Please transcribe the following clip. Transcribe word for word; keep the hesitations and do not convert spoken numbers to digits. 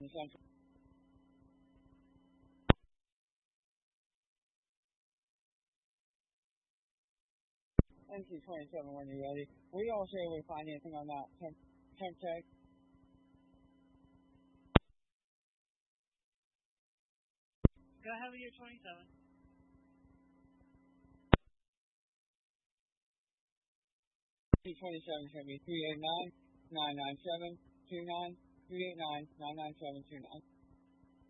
Central. N T twenty-seven when you're ready. We all share with financing on that temp, temp check. Go ahead with your twenty-seven. T twenty-seven is going to be three eight nine, nine nine seven, two nine, three eight nine, nine nine seven, two nine.